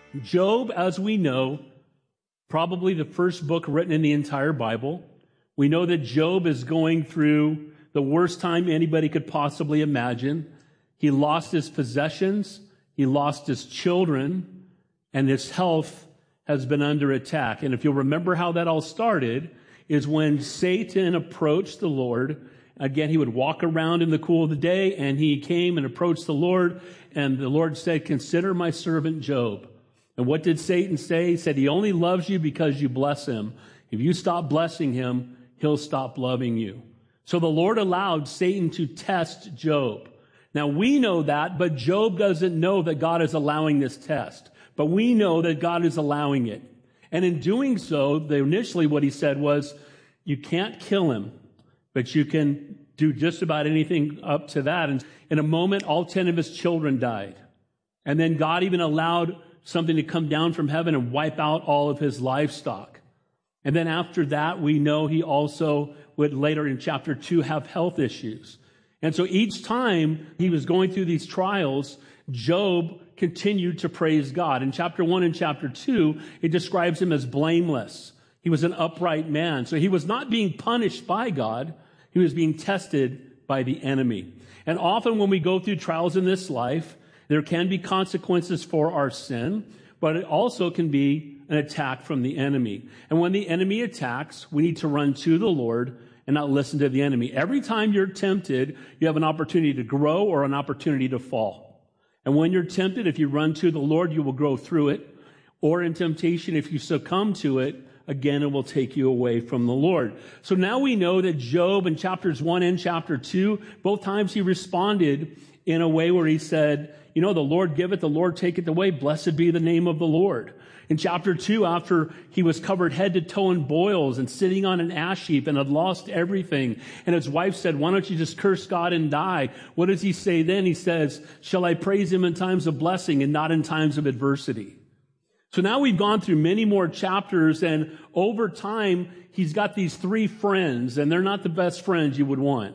Job, as we know, probably the first book written in the entire Bible. We know that Job is going through the worst time anybody could possibly imagine. He lost his possessions, he lost his children, and his health has been under attack. And if you'll remember how that all started, is when Satan approached the Lord. Again, he would walk around in the cool of the day, and he came and approached the Lord, and the Lord said, "Consider my servant Job." And what did Satan say? He said, "He only loves you because you bless him. If you stop blessing him, he'll stop loving you." So the Lord allowed Satan to test Job. Now we know that, but Job doesn't know that God is allowing this test. But we know that God is allowing it. And in doing so, initially what he said was, you can't kill him, but you can do just about anything up to that. And in a moment, all 10 of his children died. And then God even allowed something to come down from heaven and wipe out all of his livestock. And then after that, we know he also would later in chapter 2 have health issues. And so each time he was going through these trials, Job continued to praise God. In chapter 1 and chapter 2, it describes him as blameless. He was an upright man. So he was not being punished by God. He was being tested by the enemy. And often when we go through trials in this life, there can be consequences for our sin, but it also can be an attack from the enemy. And when the enemy attacks, we need to run to the Lord and not listen to the enemy. Every time you're tempted, you have an opportunity to grow or an opportunity to fall. And when you're tempted, if you run to the Lord, you will grow through it. Or in temptation, if you succumb to it, again, it will take you away from the Lord. So now we know that Job in chapters 1 and chapter 2, both times he responded in a way where he said, the Lord giveth, the Lord taketh away. Blessed be the name of the Lord. In chapter 2, after he was covered head to toe in boils and sitting on an ash heap and had lost everything, and his wife said, "Why don't you just curse God and die?" What does he say then? He says, "Shall I praise him in times of blessing and not in times of adversity?" So now we've gone through many more chapters, and over time, he's got these 3 friends, and they're not the best friends you would want.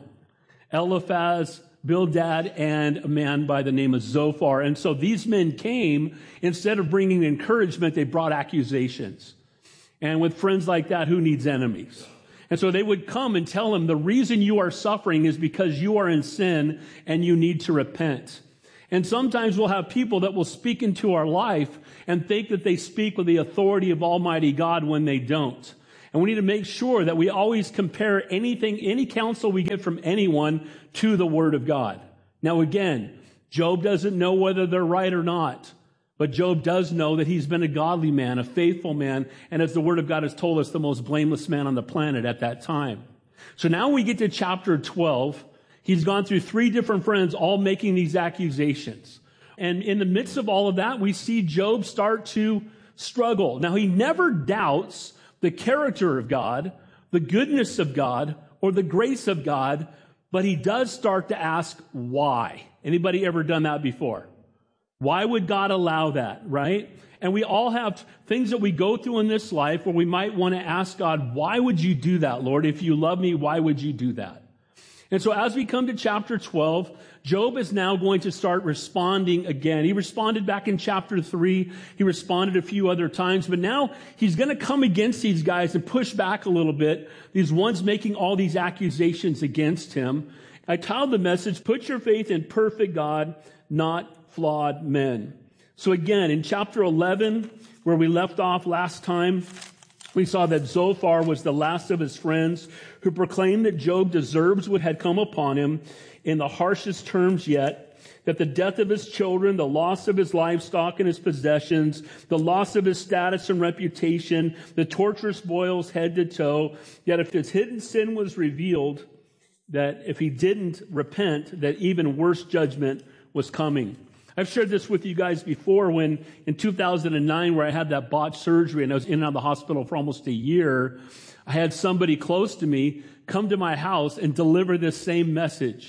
Eliphaz, Bildad, and a man by the name of Zophar. And so these men came, instead of bringing encouragement, they brought accusations. And with friends like that, who needs enemies? And so they would come and tell him, the reason you are suffering is because you are in sin and you need to repent. And sometimes we'll have people that will speak into our life and think that they speak with the authority of Almighty God when they don't. And we need to make sure that we always compare any counsel we get from anyone to the Word of God. Now again, Job doesn't know whether they're right or not, but Job does know that he's been a godly man, a faithful man, and as the Word of God has told us, the most blameless man on the planet at that time. So now we get to chapter 12. He's gone through 3 different friends, all making these accusations. And in the midst of all of that, we see Job start to struggle. Now he never doubts the character of God, the goodness of God, or the grace of God, but he does start to ask why. Anybody ever done that before? Why would God allow that, right? And we all have things that we go through in this life where we might want to ask God, why would you do that, Lord? If you love me, why would you do that? And so as we come to chapter 12, Job is now going to start responding again. He responded back in chapter 3. He responded a few other times, but now he's going to come against these guys and push back a little bit. These ones making all these accusations against him. I titled the message, "Put Your Faith in Perfect God, Not Flawed Men." So again, in chapter 11, where we left off last time, we saw that Zophar was the last of his friends who proclaimed that Job deserves what had come upon him in the harshest terms yet, that the death of his children, the loss of his livestock and his possessions, the loss of his status and reputation, the torturous boils head to toe, yet if his hidden sin was revealed, that if he didn't repent, that even worse judgment was coming. I've shared this with you guys before when in 2009 where I had that botched surgery and I was in and out of the hospital for almost a year, I had somebody close to me come to my house and deliver this same message.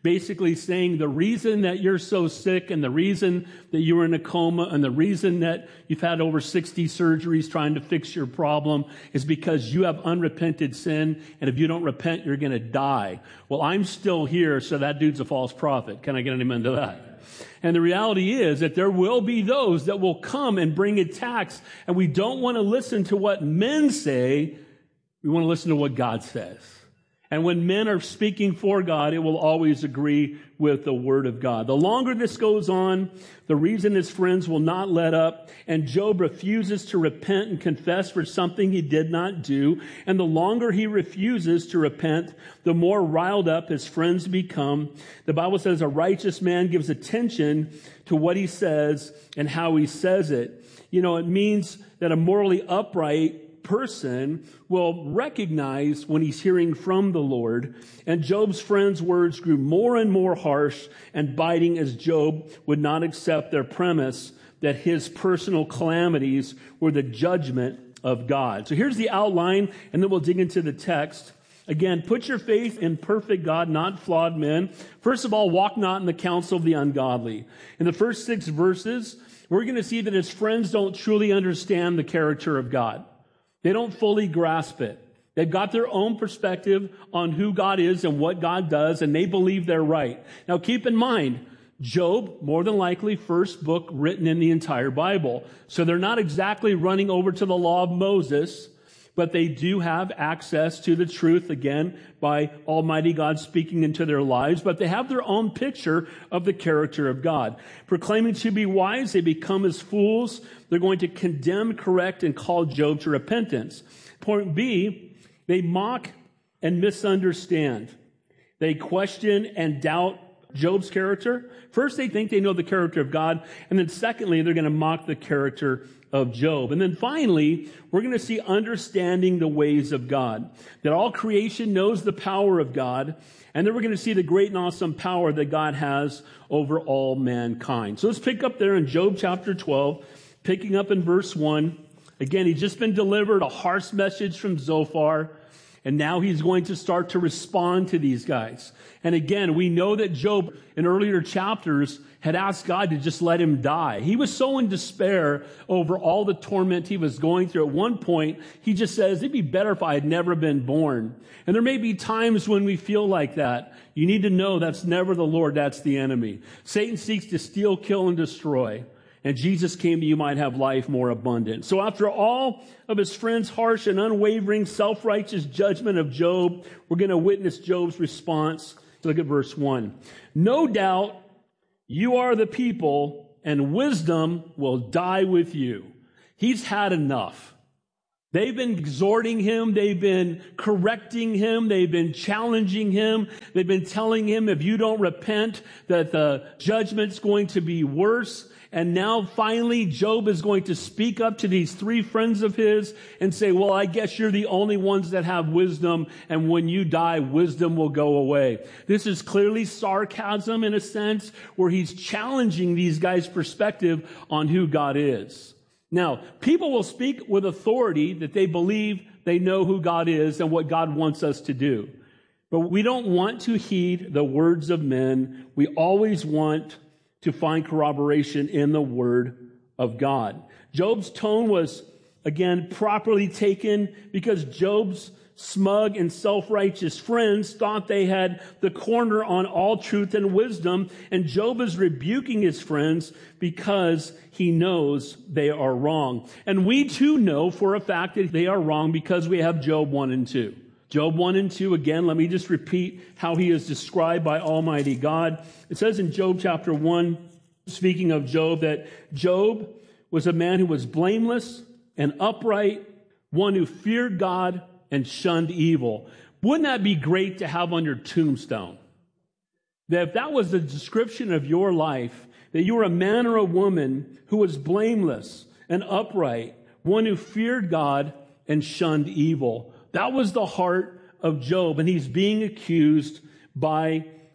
basically saying the reason that you're so sick and the reason that you're in a coma and the reason that you've had over 60 surgeries trying to fix your problem is because you have unrepented sin, and if you don't repent, you're going to die. Well, I'm still here, so that dude's a false prophet. Can I get an amen to that? And the reality is that there will be those that will come and bring attacks, and we don't want to listen to what men say. We want to listen to what God says. And when men are speaking for God, it will always agree with the Word of God. The longer this goes on, the reason his friends will not let up, and Job refuses to repent and confess for something he did not do, and the longer he refuses to repent, the more riled up his friends become. The Bible says a righteous man gives attention to what he says and how he says it. You know, it means that a morally upright person will recognize when he's hearing from the Lord. And Job's friends' words grew more and more harsh and biting as Job would not accept their premise that his personal calamities were the judgment of God. So here's the outline, and then we'll dig into the text. Again, put your faith in perfect God, not flawed men. First of all, walk not in the counsel of the ungodly. In the first 6 verses, we're going to see that his friends don't truly understand the character of God. They don't fully grasp it. They've got their own perspective on who God is and what God does, and they believe they're right. Now, keep in mind, Job, more than likely, first book written in the entire Bible. So they're not exactly running over to the law of Moses, but they do have access to the truth, again, by Almighty God speaking into their lives, but they have their own picture of the character of God. Proclaiming to be wise, they become as fools. They're going to condemn, correct, and call Job to repentance. Point B, they mock and misunderstand. They question and doubt Job's character. First, they think they know the character of God, and then secondly, they're going to mock the character of Job. And then finally, we're going to see understanding the ways of God, that all creation knows the power of God, and then we're going to see the great and awesome power that God has over all mankind. So let's pick up there in Job chapter 12, picking up in verse 1. Again, he's just been delivered a harsh message from Zophar, and now he's going to start to respond to these guys. And again, we know that Job in earlier chapters had asked God to just let him die. He was so in despair over all the torment he was going through. At one point, he just says, it'd be better if I had never been born. And there may be times when we feel like that. You need to know that's never the Lord, that's the enemy. Satan seeks to steal, kill, and destroy. And Jesus came that you might have life more abundant. So after all of his friends' harsh and unwavering self-righteous judgment of Job, we're going to witness Job's response. Look at verse 1. No doubt you are the people, and wisdom will die with you. He's had enough. They've been exhorting him. They've been correcting him. They've been challenging him. They've been telling him if you don't repent that the judgment's going to be worse. And now finally Job is going to speak up to these 3 friends of his and say, well, I guess you're the only ones that have wisdom, and when you die, wisdom will go away. This is clearly sarcasm in a sense, where he's challenging these guys' perspective on who God is. Now, people will speak with authority that they believe they know who God is and what God wants us to do. But we don't want to heed the words of men. We always want to find corroboration in the Word of God. Job's tone was, again, properly taken because Job's smug and self-righteous friends thought they had the corner on all truth and wisdom, and Job is rebuking his friends because he knows they are wrong. And we too know for a fact that they are wrong because we have Job 1 and 2. Job 1 and 2, again, let me just repeat how he is described by Almighty God. It says in Job chapter 1, speaking of Job, that Job was a man who was blameless and upright, one who feared God and shunned evil. Wouldn't that be great to have on your tombstone? That if that was the description of your life, that you were a man or a woman who was blameless and upright, one who feared God and shunned evil. That was the heart of Job, and he's being accused by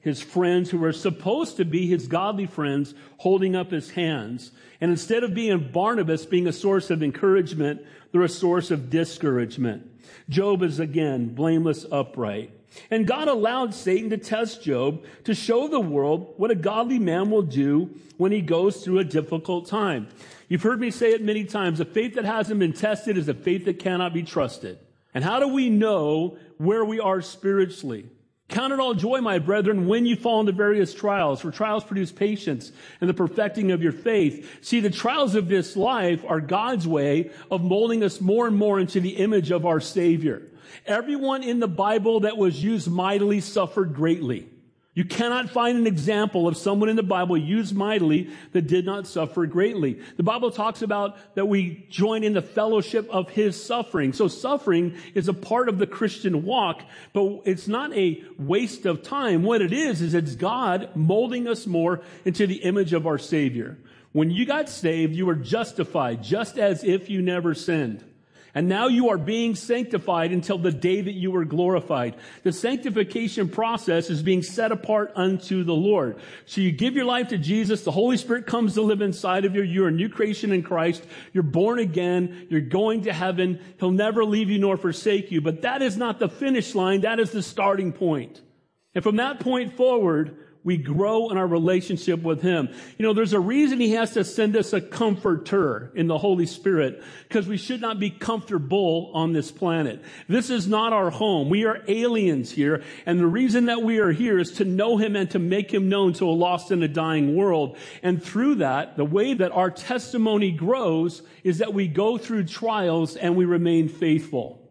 his friends who were supposed to be his godly friends holding up his hands. And instead of being Barnabas, being a source of encouragement, they're a source of discouragement. Job is again blameless, upright. And God allowed Satan to test Job to show the world what a godly man will do when he goes through a difficult time. You've heard me say it many times. A faith that hasn't been tested is a faith that cannot be trusted. And how do we know where we are spiritually? Count it all joy, my brethren, when you fall into various trials, for trials produce patience and the perfecting of your faith. See, the trials of this life are God's way of molding us more and more into the image of our Savior. Everyone in the Bible that was used mightily suffered greatly. You cannot find an example of someone in the Bible used mightily that did not suffer greatly. The Bible talks about that we join in the fellowship of his suffering. So suffering is a part of the Christian walk, but it's not a waste of time. What it is it's God molding us more into the image of our Savior. When you got saved, you were justified just as if you never sinned. And now you are being sanctified until the day that you were glorified. The sanctification process is being set apart unto the Lord. So you give your life to Jesus. The Holy Spirit comes to live inside of you. You're a new creation in Christ. You're born again. You're going to heaven. He'll never leave you nor forsake you. But that is not the finish line. That is the starting point. And from that point forward, we grow in our relationship with him. You know, there's a reason he has to send us a comforter in the Holy Spirit, because we should not be comfortable on this planet. This is not our home. We are aliens here. And the reason that we are here is to know him and to make him known to a lost and a dying world. And through that, the way that our testimony grows is that we go through trials and we remain faithful.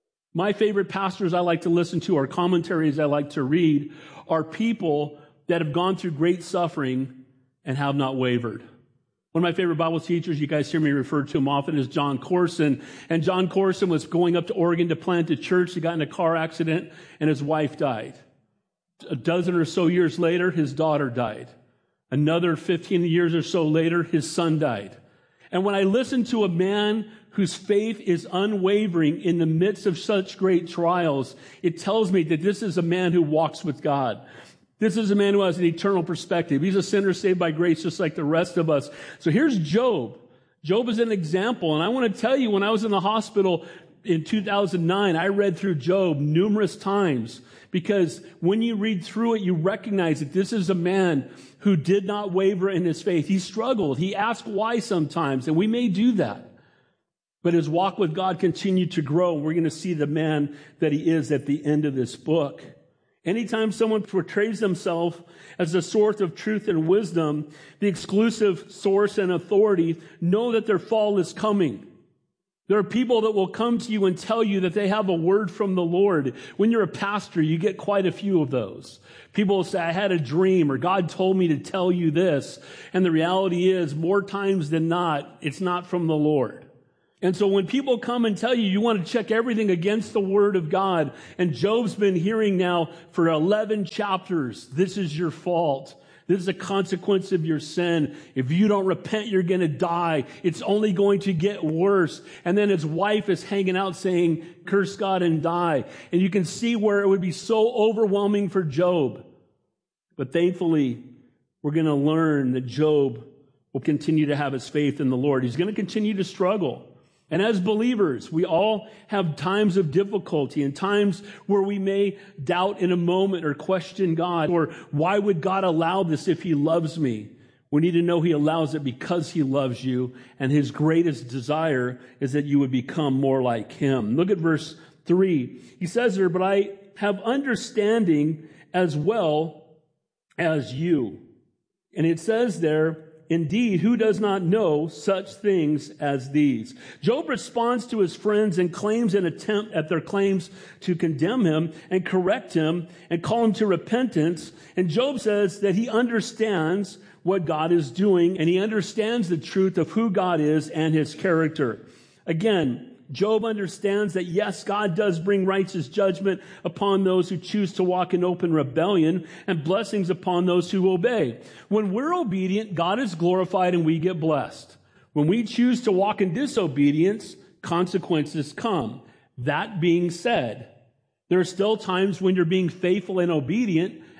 My favorite pastors I like to listen to, or commentaries I like to read, are people that have gone through great suffering and have not wavered. One of my favorite Bible teachers, you guys hear me refer to him often, is John Corson. And John Corson was going up to Oregon to plant a church. He got in a car accident and his wife died. A dozen or so years later, his daughter died. Another 15 years or so later, his son died. And when I listen to a man whose faith is unwavering in the midst of such great trials, it tells me that this is a man who walks with God. This is a man who has an eternal perspective. He's a sinner saved by grace just like the rest of us. So here's Job. Job is an example. And I want to tell you, when I was in the hospital in 2009, I read through Job numerous times, because when you read through it, you recognize that this is a man who did not waver in his faith. He struggled. He asked why sometimes, and we may do that. But his walk with God continued to grow. We're going to see the man that he is at the end of this book. Anytime someone portrays themselves as the source of truth and wisdom, the exclusive source and authority, know that their fall is coming. There are people that will come to you and tell you that they have a word from the Lord. When you're a pastor, you get quite a few of those. People will say, I had a dream, or God told me to tell you this. And the reality is, more times than not, it's not from the Lord. And so when people come and tell you, you want to check everything against the Word of God, and Job's been hearing now for 11 chapters, this is your fault. This is a consequence of your sin. If you don't repent, you're going to die. It's only going to get worse. And then his wife is hanging out saying, curse God and die. And you can see where it would be so overwhelming for Job. But thankfully, we're going to learn that Job will continue to have his faith in the Lord. He's going to continue to struggle. And as believers, we all have times of difficulty and times where we may doubt in a moment or question God, or why would God allow this if he loves me? We need to know he allows it because he loves you, and his greatest desire is that you would become more like him. Look at verse 3. He says there, but I have understanding as well as you. And it says there, indeed, who does not know such things as these? Job responds to his friends and claims an attempt at their claims to condemn him and correct him and call him to repentance. And Job says that he understands what God is doing, and he understands the truth of who God is and his character. Again, Job understands that, yes, God does bring righteous judgment upon those who choose to walk in open rebellion, and blessings upon those who obey. When we're obedient, God is glorified and we get blessed. When we choose to walk in disobedience, consequences come. That being said, there are still times when you're being faithful and obedient,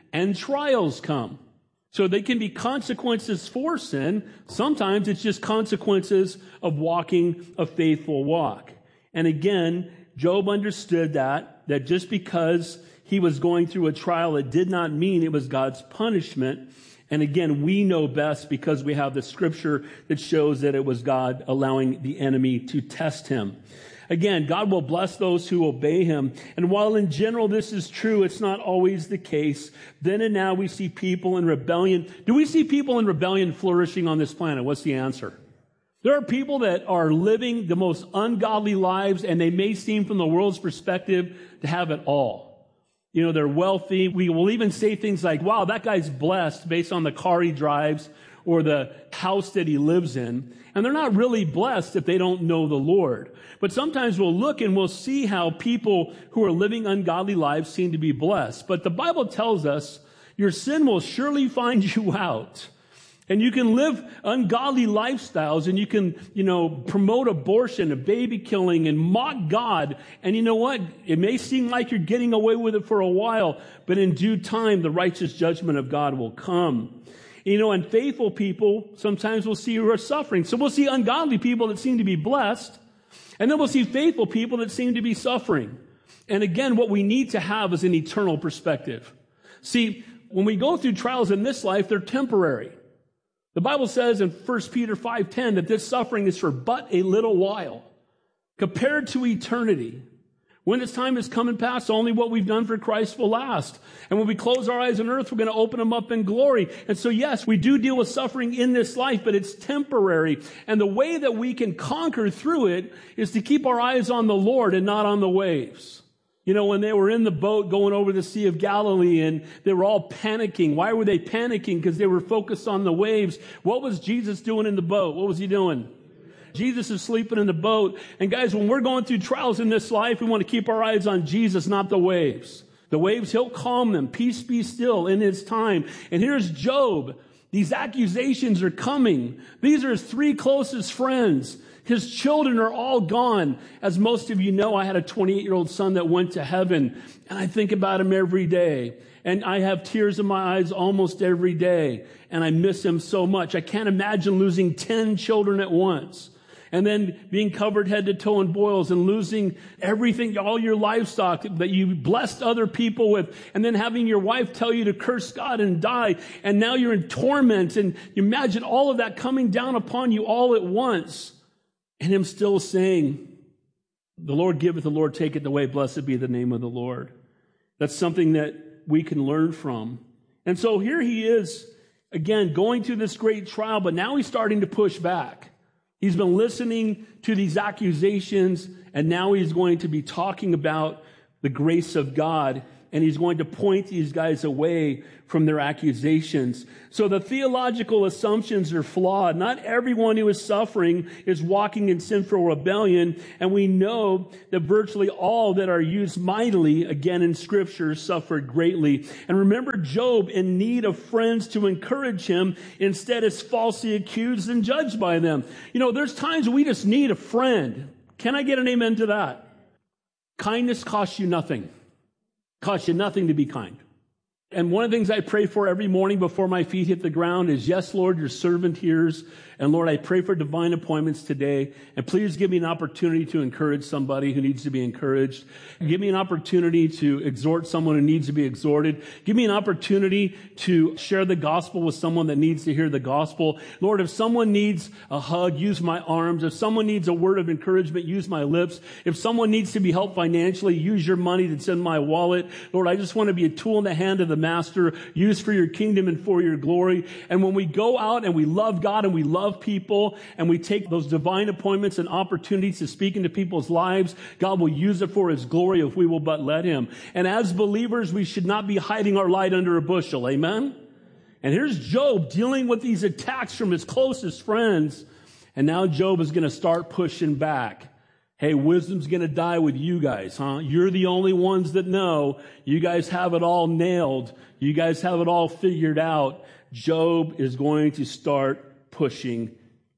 and trials come. So they can be consequences for sin. Sometimes it's just consequences of walking a faithful walk. And again, Job understood that just because he was going through a trial, it did not mean it was God's punishment. And again, we know best because we have the scripture that shows that it was God allowing the enemy to test him. Again, God will bless those who obey him. And while in general this is true, it's not always the case. Then and now we see people in rebellion. Do we see people in rebellion flourishing on this planet? What's the answer? There are people that are living the most ungodly lives, and they may seem from the world's perspective to have it all. You know, they're wealthy. We will even say things like, wow, that guy's blessed based on the car he drives or the house that he lives in. And they're not really blessed if they don't know the Lord. But sometimes we'll look and we'll see how people who are living ungodly lives seem to be blessed. But the Bible tells us your sin will surely find you out. And you can live ungodly lifestyles, and you can, promote abortion and baby killing and mock God. And you know what? It may seem like you're getting away with it for a while, but in due time, the righteous judgment of God will come. And faithful people sometimes we'll see who are suffering. So we'll see ungodly people that seem to be blessed, and then we'll see faithful people that seem to be suffering. And again, what we need to have is an eternal perspective. See, when we go through trials in this life, they're temporary. The Bible says in 1 Peter 5:10 that this suffering is for but a little while, compared to eternity. When its time is come and past, only what we've done for Christ will last. And when we close our eyes on earth, we're going to open them up in glory. And so yes, we do deal with suffering in this life, but it's temporary. And the way that we can conquer through it is to keep our eyes on the Lord and not on the waves. When they were in the boat going over the Sea of Galilee and they were all panicking. Why were they panicking? Because they were focused on the waves. What was Jesus doing in the boat? What was he doing? Jesus is sleeping in the boat. And guys, when we're going through trials in this life, we want to keep our eyes on Jesus, not the waves. The waves, he'll calm them. Peace be still in his time. And here's Job. These accusations are coming. These are his 3 closest friends. His children are all gone. As most of you know, I had a 28-year-old son that went to heaven, and I think about him every day. And I have tears in my eyes almost every day, and I miss him so much. I can't imagine losing 10 children at once, and then being covered head to toe in boils and losing everything, all your livestock that you blessed other people with, and then having your wife tell you to curse God and die, and now you're in torment, and you imagine all of that coming down upon you all at once. And him still saying, the Lord giveth, the Lord taketh away, blessed be the name of the Lord. That's something that we can learn from. And so here he is, again, going through this great trial, but now he's starting to push back. He's been listening to these accusations, and now he's going to be talking about the grace of God, and he's going to point these guys away from their accusations. So the theological assumptions are flawed. Not everyone who is suffering is walking in sinful rebellion, and we know that virtually all that are used mightily, again in Scripture, suffered greatly. And remember Job in need of friends to encourage him, instead is falsely accused and judged by them. There's times we just need a friend. Can I get an amen to that? Kindness costs you nothing. Costs you nothing to be kind. And one of the things I pray for every morning before my feet hit the ground is, yes, Lord, your servant hears. And Lord, I pray for divine appointments today. And please give me an opportunity to encourage somebody who needs to be encouraged. Give me an opportunity to exhort someone who needs to be exhorted. Give me an opportunity to share the gospel with someone that needs to hear the gospel. Lord, if someone needs a hug, use my arms. If someone needs a word of encouragement, use my lips. If someone needs to be helped financially, use your money that's in my wallet. Lord, I just want to be a tool in the hand of the Master, used for your kingdom and for your glory. And when we go out and we love God and we love people and we take those divine appointments and opportunities to speak into people's lives, God will use it for his glory if we will but let him. And as believers, we should not be hiding our light under a bushel. Amen? And here's Job dealing with these attacks from his closest friends. And now Job is going to start pushing back. Hey, wisdom's going to die with you guys, huh? You're the only ones that know. You guys have it all nailed. You guys have it all figured out. Job is going to start pushing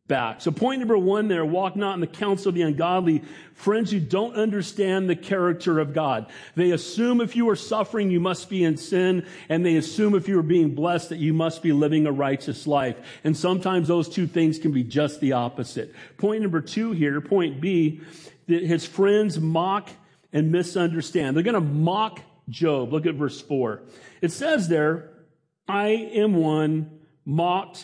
back. So point number 1 there, walk not in the counsel of the ungodly, friends who don't understand the character of God. They assume if you are suffering, you must be in sin, and they assume if you are being blessed that you must be living a righteous life. And sometimes those two things can be just the opposite. Point number 2 here, point B, that his friends mock and misunderstand. They're going to mock Job. Look at verse 4. It says there, I am one mocked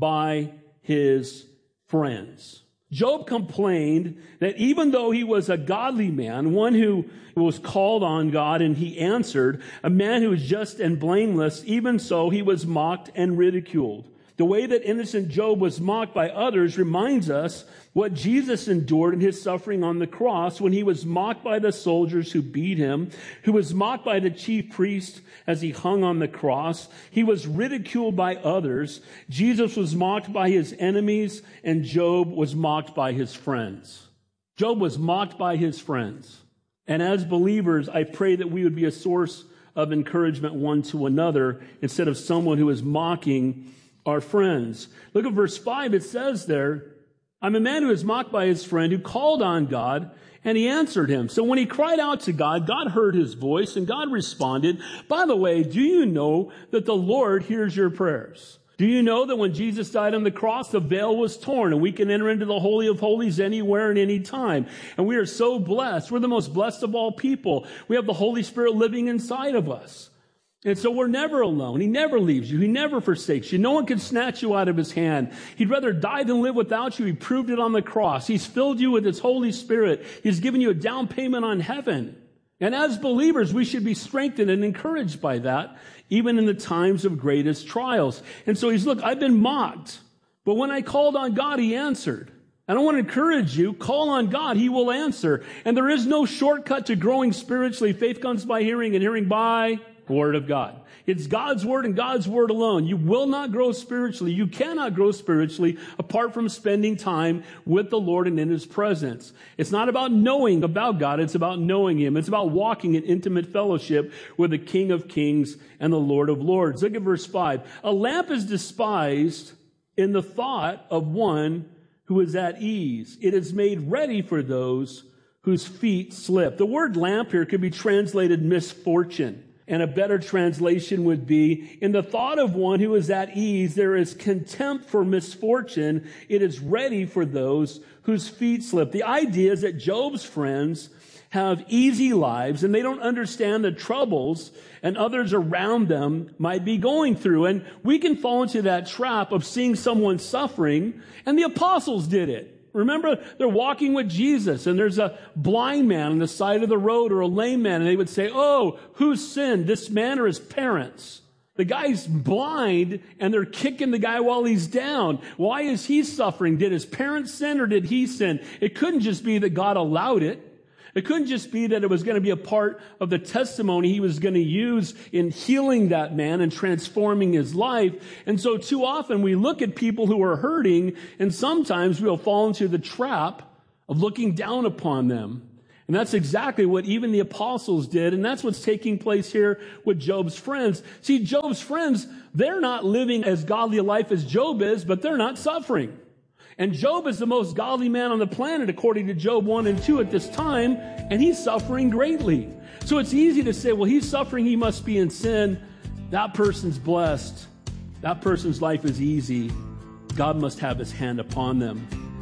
by his friends. Job complained that even though he was a godly man, one who was called on God and he answered, a man who was just and blameless, even so he was mocked and ridiculed. The way that innocent Job was mocked by others reminds us what Jesus endured in his suffering on the cross when he was mocked by the soldiers who beat him, who was mocked by the chief priest as he hung on the cross. He was ridiculed by others. Jesus was mocked by his enemies, and Job was mocked by his friends. Job was mocked by his friends. And as believers, I pray that we would be a source of encouragement one to another instead of someone who is mocking our friends. Look at verse 5. It says there, I'm a man who is mocked by his friend who called on God, and he answered him. So when he cried out to God, God heard his voice, and God responded. By the way, do you know that the Lord hears your prayers? Do you know that when Jesus died on the cross, the veil was torn, and we can enter into the Holy of Holies anywhere and any time? And we are so blessed. We're the most blessed of all people. We have the Holy Spirit living inside of us. And so we're never alone. He never leaves you. He never forsakes you. No one can snatch you out of his hand. He'd rather die than live without you. He proved it on the cross. He's filled you with his Holy Spirit. He's given you a down payment on heaven. And as believers, we should be strengthened and encouraged by that, even in the times of greatest trials. And so he's, look, I've been mocked, but when I called on God, he answered. And I want to encourage you, call on God, he will answer. And there is no shortcut to growing spiritually. Faith comes by hearing, and hearing by the Word of God. It's God's Word and God's Word alone. You will not grow spiritually. You cannot grow spiritually apart from spending time with the Lord and in his presence. It's not about knowing about God. It's about knowing him. It's about walking in intimate fellowship with the King of Kings and the Lord of Lords. Look at verse 5. A lamp is despised in the thought of one who is at ease. It is made ready for those whose feet slip. The word lamp here could be translated misfortune. And a better translation would be, in the thought of one who is at ease, there is contempt for misfortune. It is ready for those whose feet slip. The idea is that Job's friends have easy lives and they don't understand the troubles and others around them might be going through. And we can fall into that trap of seeing someone suffering, and the apostles did it. Remember, they're walking with Jesus, and there's a blind man on the side of the road or a lame man, and they would say, oh, who sinned, this man or his parents? The guy's blind, and they're kicking the guy while he's down. Why is he suffering? Did his parents sin, or did he sin? It couldn't just be that God allowed it. It couldn't just be that it was going to be a part of the testimony he was going to use in healing that man and transforming his life. And so too often we look at people who are hurting, and sometimes we'll fall into the trap of looking down upon them. And that's exactly what even the apostles did, and that's what's taking place here with Job's friends. See, Job's friends, they're not living as godly a life as Job is, but they're not suffering. And Job is the most godly man on the planet, according to Job 1 and 2 at this time, and he's suffering greatly. So it's easy to say, well, he's suffering, he must be in sin. That person's blessed. That person's life is easy. God must have his hand upon them.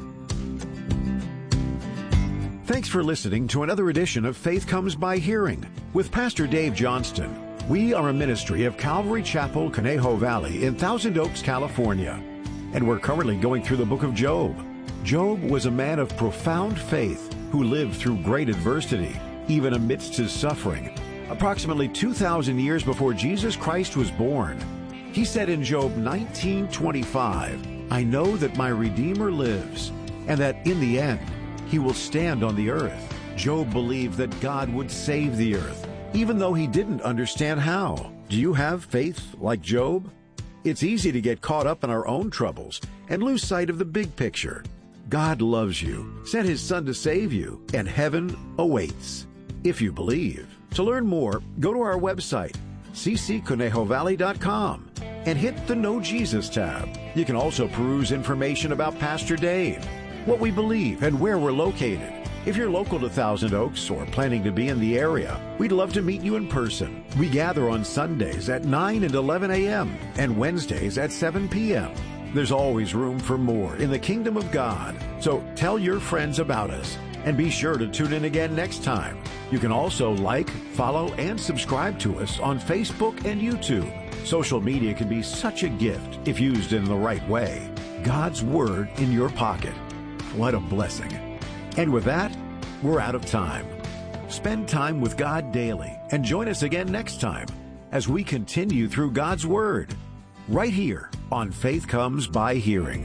Thanks for listening to another edition of Faith Comes by Hearing with Pastor Dave Johnston. We are a ministry of Calvary Chapel, Conejo Valley in Thousand Oaks, California. And we're currently going through the book of Job. Job was a man of profound faith who lived through great adversity, even amidst his suffering. Approximately 2,000 years before Jesus Christ was born, he said in Job 19:25, I know that my Redeemer lives, and that in the end he will stand on the earth. Job believed that God would save the earth, even though he didn't understand how. Do you have faith like Job? It's easy to get caught up in our own troubles and lose sight of the big picture. God loves you, sent his Son to save you, and heaven awaits, if you believe. To learn more, go to our website, ccconejovalley.com, and hit the Know Jesus tab. You can also peruse information about Pastor Dave, what we believe, and where we're located. If you're local to Thousand Oaks or planning to be in the area, we'd love to meet you in person. We gather on Sundays at 9 and 11 a.m. and Wednesdays at 7 p.m. There's always room for more in the kingdom of God. So tell your friends about us and be sure to tune in again next time. You can also like, follow, and subscribe to us on Facebook and YouTube. Social media can be such a gift if used in the right way. God's Word in your pocket. What a blessing. And with that, we're out of time. Spend time with God daily and join us again next time as we continue through God's Word right here on Faith Comes by Hearing.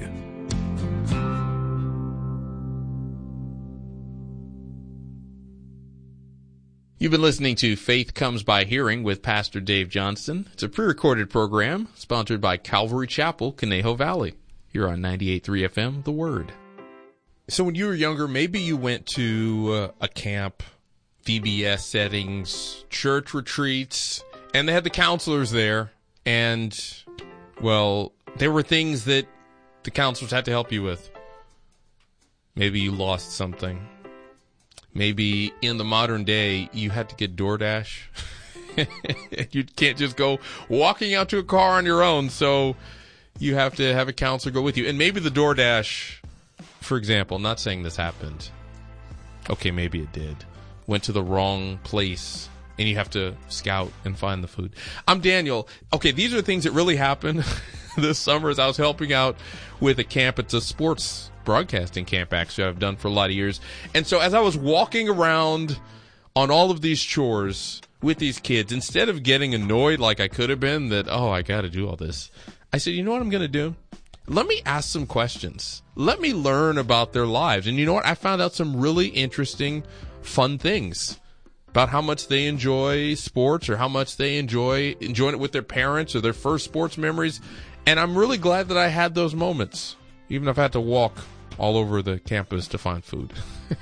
You've been listening to Faith Comes by Hearing with Pastor Dave Johnston. It's a pre-recorded program sponsored by Calvary Chapel, Conejo Valley. Here on 98.3 FM, The Word. So when you were younger, maybe you went to a camp, VBS settings, church retreats, and they had the counselors there, and, well, there were things that the counselors had to help you with. Maybe you lost something. Maybe in the modern day, you had to get DoorDash. You can't just go walking out to a car on your own, so you have to have a counselor go with you. And maybe the DoorDash, for example, I'm not saying this happened. Okay, maybe it did. Went to the wrong place, and you have to scout and find the food. I'm Daniel. Okay, these are things that really happened this summer as I was helping out with a camp. It's a sports broadcasting camp, actually, I've done for a lot of years. And so as I was walking around on all of these chores with these kids, instead of getting annoyed like I could have been that, oh, I got to do all this, I said, you know what I'm going to do? Let me ask some questions. Let me learn about their lives. And you know what? I found out some really interesting, fun things about how much they enjoy sports or how much they enjoying it with their parents or their first sports memories. And I'm really glad that I had those moments, even if I had to walk all over the campus to find food.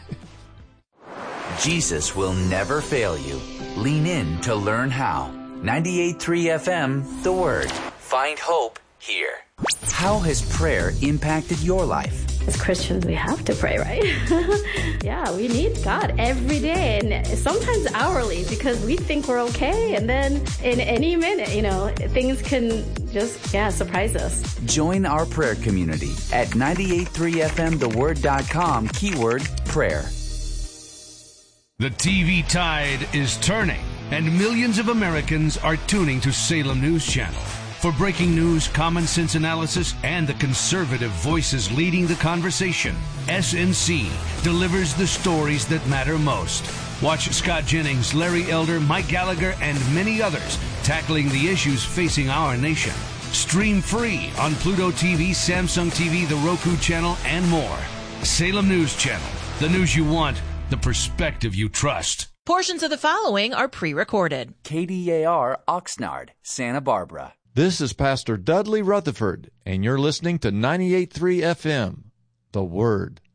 Jesus will never fail you. Lean in to learn how. 98.3 FM, The Word. Find hope here. How has prayer impacted your life? As Christians, we have to pray, right? Yeah, we need God every day and sometimes hourly because we think we're okay. And then in any minute, things can just, surprise us. Join our prayer community at 98.3fmtheword.com, keyword prayer. The TV tide is turning, and millions of Americans are tuning to Salem News Channel. For breaking news, common sense analysis, and the conservative voices leading the conversation, SNC delivers the stories that matter most. Watch Scott Jennings, Larry Elder, Mike Gallagher, and many others tackling the issues facing our nation. Stream free on Pluto TV, Samsung TV, the Roku channel, and more. Salem News Channel. The news you want, the perspective you trust. Portions of the following are pre-recorded. KDAR, Oxnard, Santa Barbara. This is Pastor Dudley Rutherford, and you're listening to 98.3 FM, The Word.